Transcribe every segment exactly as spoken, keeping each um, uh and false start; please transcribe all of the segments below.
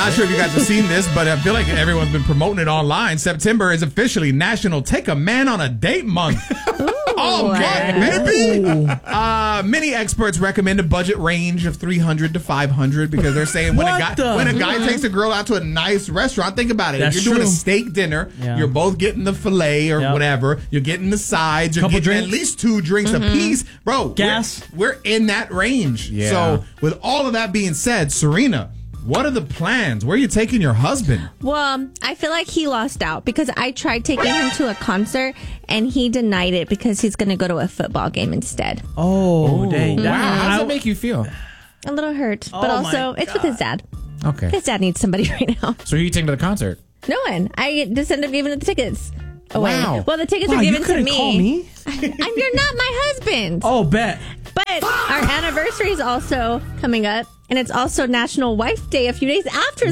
not sure if you guys have seen this, but I feel like everyone's been promoting it online. September is officially National Take a Man on a Date Month. Oh, man, baby. Uh, many experts recommend a budget range of three hundred to five hundred because they're saying when a guy the? when a guy takes a girl out to a nice restaurant, think about it. That's if you're doing true. a steak dinner, Yeah. you're both getting the filet or Yep. whatever. You're getting the sides. You're Couple getting drinks. at least two drinks apiece. Bro, Gas. We're, we're in that range. Yeah. So with all of that being said, Serena, what are the plans? Where are you taking your husband? Well, I feel like he lost out because I tried taking him to a concert and he denied it because he's going to go to a football game instead. Oh, dang. Wow. How does I- that make you feel? A little hurt, but Oh, also my it's with his dad. Okay. His dad needs somebody right now. So who are you taking to the concert? No one. I just ended up giving the tickets away. Wow. Well, the tickets Wow, are you given to couldn't me. call me? I'm, you're not my husband. Oh, bet. But our anniversary is also coming up, and it's also National Wife Day a few days after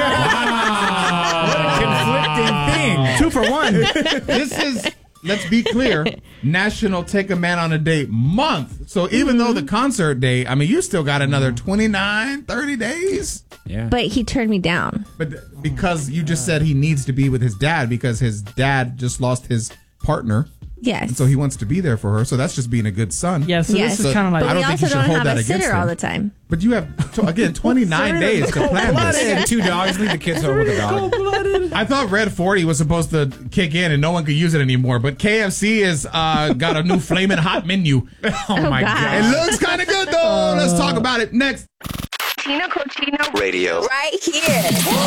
that. What a conflicting thing. Two for one. This is, let's be clear, National Take a Man on a Date Month. So even though the concert date, I mean, you still got another twenty-nine, thirty days. Yeah. But he turned me down. But because you just said he needs to be with his dad because his dad just lost his partner. Yes. And so he wants to be there for her. So that's just being a good son. Yeah, so Yes. this is kind of like... But I don't we think also you should don't hold have that a against sitter him. all the time. But you have, to, again, twenty-nine days to plan this. And two dogs. Leave the kids home with the dog. Cold-blooded. I thought Red forty was supposed to kick in and no one could use it anymore. But K F C has uh, got a new flaming hot menu. Oh, my God. God. It looks kind of good, though. Let's talk about it next. Tina Cochino Radio. right here.